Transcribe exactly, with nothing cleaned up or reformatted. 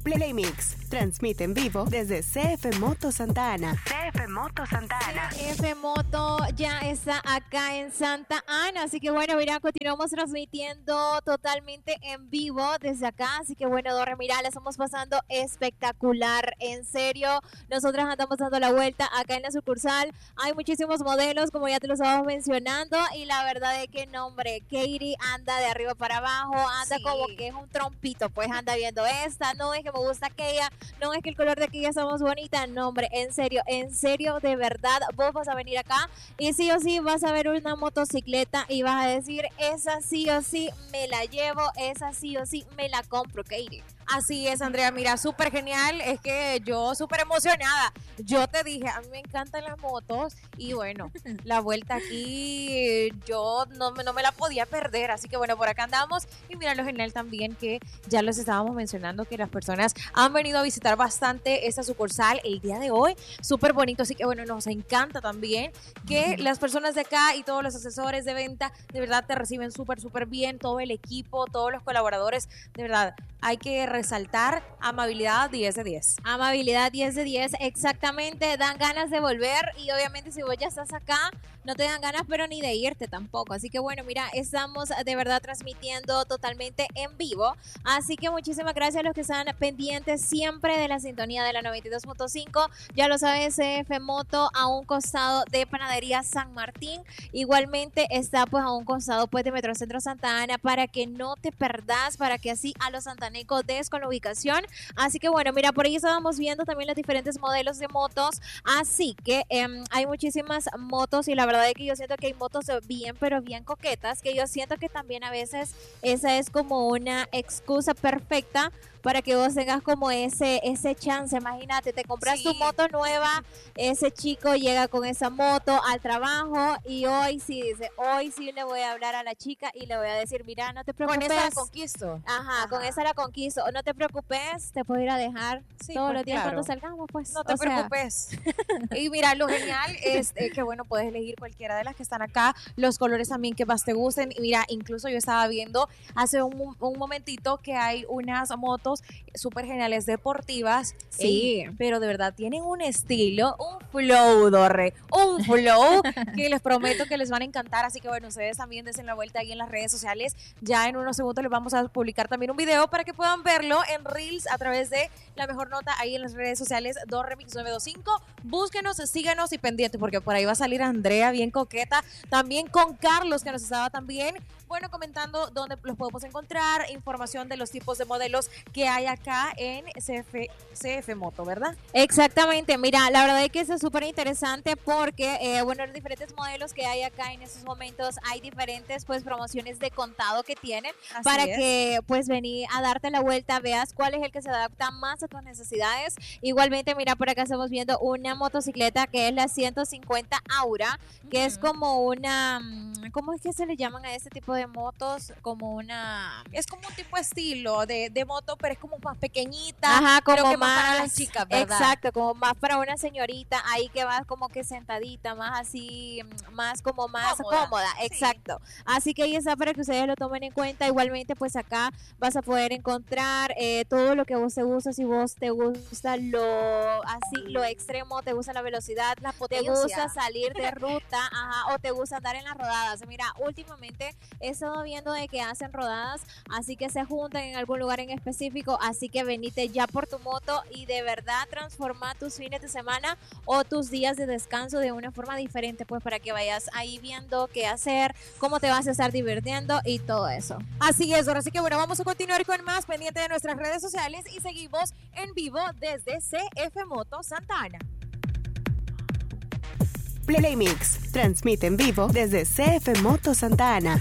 Playmix, transmite en vivo desde C F Moto Santa Ana. C F Moto Santa Ana. C F Moto ya está acá en Santa Ana, así que bueno, mira, continuamos transmitiendo totalmente en vivo desde acá, así que bueno, Dorre, mira, la estamos pasando espectacular, en serio, nosotras andamos dando la vuelta acá en la sucursal, hay muchísimos modelos, como ya te los estábamos mencionando, y la verdad es que, no, hombre, Katie anda de arriba para abajo, anda sí. como que es un trompito, pues anda viendo esta, no es que me gusta aquella, no es que el color de aquella está más bonita, no, hombre, en serio, en serio, de verdad, vos vas a venir acá y sí o sí vas a ver una motocicleta y vas a decir, esa sí o sí me la llevo, esa sí o sí me la compro, Katie. Así es, Andrea, mira, súper genial, es que yo súper emocionada, yo te dije, a mí me encantan las motos y bueno, la vuelta aquí yo no, no me la podía perder, así que bueno, por acá andamos y mira lo genial también que ya los estábamos mencionando que las personas han venido a visitar bastante esta sucursal el día de hoy, súper bonito, así que bueno, nos encanta también que uh-huh. las personas de acá y todos los asesores de venta de verdad te reciben súper, súper bien, todo el equipo, todos los colaboradores, de verdad, hay que resaltar amabilidad diez de diez. Amabilidad diez de diez, exactamente, dan ganas de volver y obviamente si vos ya estás acá, no te dan ganas pero ni de irte tampoco, así que bueno, mira, estamos de verdad transmitiendo totalmente en vivo, así que muchísimas gracias a los que están pendientes siempre de la sintonía de la noventa y dos punto cinco, ya lo sabes, C F Moto a un costado de Panadería San Martín, igualmente está pues a un costado pues de Metrocentro Santa Ana para que no te perdás, para que así a los santanenses des con la ubicación, así que bueno, mira, por ahí estábamos viendo también los diferentes modelos de motos, así que eh, hay muchísimas motos y la verdad es que yo siento que hay motos bien, pero bien coquetas, que yo siento que también a veces esa es como una excusa perfecta para que vos tengas como ese ese chance, imagínate, te compras sí. tu moto nueva, ese chico llega con esa moto al trabajo y hoy sí dice, hoy sí le voy a hablar a la chica y le voy a decir, mira, no te preocupes. Con esa la conquisto. Ajá, Ajá. con esa la conquisto, no te preocupes, te puedo ir a dejar sí, todos pues, los días claro. cuando salgamos, pues. No te preocupes. Y mira, lo genial es eh, que bueno, puedes elegir cualquiera de las que están acá, los colores también que más te gusten, y mira, incluso yo estaba viendo hace un, un momentito que hay unas motos súper geniales deportivas, sí, eh, pero de verdad tienen un estilo, un flow, Dorre, un flow que les prometo que les van a encantar, así que bueno, ustedes también desen la vuelta ahí en las redes sociales, ya en unos segundos les vamos a publicar también un video para que puedan verlo en Reels a través de La Mejor Nota ahí en las redes sociales, Dorremix nueve dos cinco, búsquenos, síganos y pendientes porque por ahí va a salir Andrea bien coqueta, también con Carlos que nos estaba también, bueno, comentando dónde los podemos encontrar, información de los tipos de modelos que hay acá en C F, C F Moto, ¿verdad? Exactamente, mira, la verdad es que eso es súper interesante porque, eh, bueno, los diferentes modelos que hay acá en estos momentos, hay diferentes, pues, promociones de contado que tienen Así para es. que, pues, venir a darte la vuelta, veas cuál es el que se adapta más a tus necesidades. Igualmente, mira, por acá estamos viendo una motocicleta que es la ciento cincuenta Aura, que uh-huh. es como una, ¿cómo es que se le llaman a este tipo de motos? Como una... Es como un tipo de estilo de, de moto, pero es como más pequeñita, Ajá, como creo que más, más para las chicas, ¿verdad? Exacto, como más para una señorita, ahí que vas como que sentadita, más así, más como más cómoda, cómoda sí. exacto. Así que ahí está para que ustedes lo tomen en cuenta. Igualmente, pues acá vas a poder encontrar eh, todo lo que vos te gusta, si vos te gusta lo así, lo extremo, te gusta la velocidad, la potencia, te gusta salir de ruta, ajá, o te gusta andar en las rodadas. Mira, últimamente he estado viendo de que hacen rodadas, así que se juntan en algún lugar en específico, así que venite ya por tu moto y de verdad transforma tus fines de semana o tus días de descanso de una forma diferente, pues para que vayas ahí viendo qué hacer, cómo te vas a estar divirtiendo y todo eso. Así es, ahora sí que bueno, vamos a continuar con más pendiente de nuestras redes sociales y seguimos en vivo desde C F Moto Santa Ana. Playmix, transmite en vivo desde C F Moto Santa Ana.